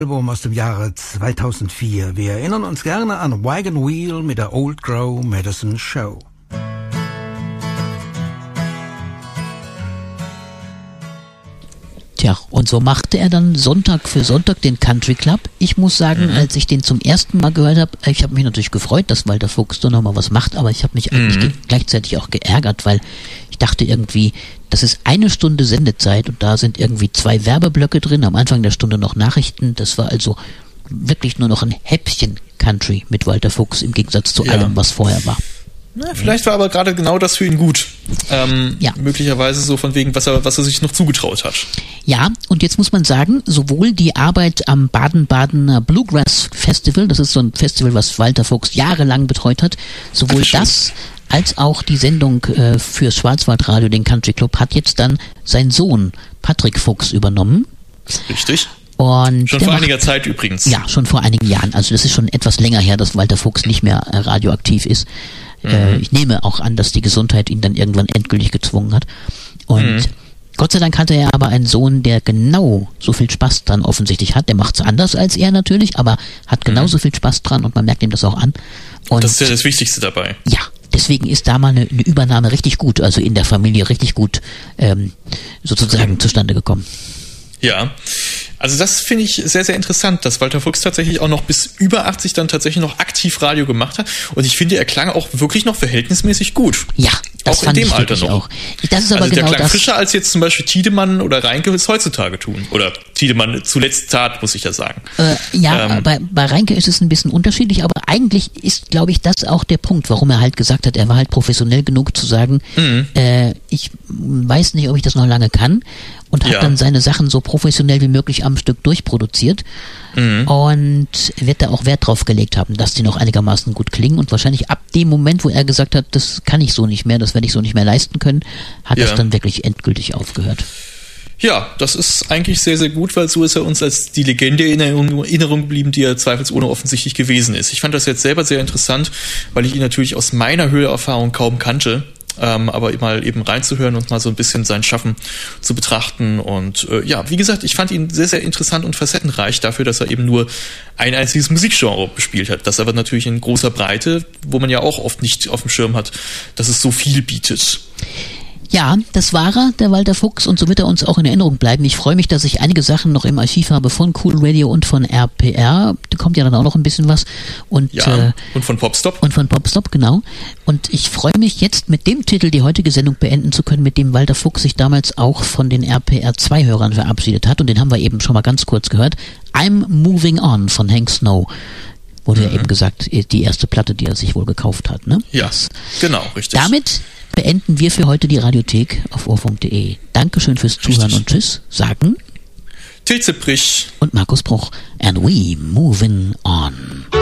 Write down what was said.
Album aus dem Jahre 2004. Wir erinnern uns gerne an Wagon Wheel mit der Old Crow Medicine Show. Tja, und so machte er dann Sonntag für Sonntag den Country Club. Ich muss sagen, als ich den zum ersten Mal gehört habe, ich habe mich natürlich gefreut, dass Walter Fuchs da nochmal was macht, aber ich habe mich eigentlich gleichzeitig auch geärgert, weil ich dachte irgendwie, das ist 1 Stunde Sendezeit und da sind irgendwie 2 Werbeblöcke drin, am Anfang der Stunde noch Nachrichten. Das war also wirklich nur noch ein Häppchen Country mit Walter Fuchs im Gegensatz zu allem, was vorher war. Na, vielleicht war aber gerade genau das für ihn gut. Möglicherweise so von wegen, was er sich noch zugetraut hat. Ja, und jetzt muss man sagen, sowohl die Arbeit am Baden-Badener Bluegrass Festival, das ist so ein Festival, was Walter Fuchs jahrelang betreut hat, sowohl das als auch die Sendung für Schwarzwaldradio, den Country Club, hat jetzt dann sein Sohn Patrick Fuchs übernommen. Richtig. Und schon vor einiger Zeit übrigens. Ja, schon vor einigen Jahren. Also das ist schon etwas länger her, dass Walter Fuchs nicht mehr radioaktiv ist. Ich nehme auch an, dass die Gesundheit ihn dann irgendwann endgültig gezwungen hat. Und Gott sei Dank hatte er aber einen Sohn, der genau so viel Spaß dran offensichtlich hat. Der macht es anders als er natürlich, aber hat genauso viel Spaß dran und man merkt ihm das auch an. Und das ist ja das Wichtigste dabei. Ja, deswegen ist da mal eine Übernahme richtig gut, also in der Familie richtig gut sozusagen zustande gekommen. Ja, also das finde ich sehr, sehr interessant, dass Walter Fuchs tatsächlich auch noch bis über 80 dann tatsächlich noch aktiv Radio gemacht hat. Und ich finde, er klang auch wirklich noch verhältnismäßig gut. Ja, das auch fand in dem ich Alter noch. Auch. Das ist aber also genau der klang das. Frischer als jetzt zum Beispiel Tiedemann oder Reinke es heutzutage tun. Oder Tiedemann zuletzt tat, muss ich ja sagen. Bei Reinke ist es ein bisschen unterschiedlich, aber eigentlich ist, glaube ich, das auch der Punkt, warum er halt gesagt hat, er war halt professionell genug zu sagen, ich weiß nicht, ob ich das noch lange kann. Und hat dann seine Sachen so professionell wie möglich am Stück durchproduziert und wird da auch Wert drauf gelegt haben, dass die noch einigermaßen gut klingen und wahrscheinlich ab dem Moment, wo er gesagt hat, das kann ich so nicht mehr, das werde ich so nicht mehr leisten können, hat das dann wirklich endgültig aufgehört. Ja, das ist eigentlich sehr, sehr gut, weil so ist er uns als die Legende in Erinnerung geblieben, die er zweifelsohne offensichtlich gewesen ist. Ich fand das jetzt selber sehr interessant, weil ich ihn natürlich aus meiner Hörerfahrung kaum kannte. Aber mal eben reinzuhören und mal so ein bisschen sein Schaffen zu betrachten. Und wie gesagt, ich fand ihn sehr, sehr interessant und facettenreich dafür, dass er eben nur ein einziges Musikgenre bespielt hat. Das aber natürlich in großer Breite, wo man ja auch oft nicht auf dem Schirm hat, dass es so viel bietet. Ja, das war er, der Walter Fuchs, und so wird er uns auch in Erinnerung bleiben. Ich freue mich, dass ich einige Sachen noch im Archiv habe von Cool Radio und von RPR. Da kommt ja dann auch noch ein bisschen was. Und von Popstop. Und von Popstop, genau. Und ich freue mich jetzt mit dem Titel die heutige Sendung beenden zu können, mit dem Walter Fuchs sich damals auch von den RPR2-Hörern verabschiedet hat. Und den haben wir eben schon mal ganz kurz gehört. I'm Moving On von Hank Snow. Wurde ja eben gesagt, die erste Platte, die er sich wohl gekauft hat, ne? Ja, genau, richtig. Damit beenden wir für heute die Radiothek auf ohrfunk.de. Dankeschön fürs Zuhören und Tschüss, sagen Til Zipprich und Markus Bruch. And we moving on.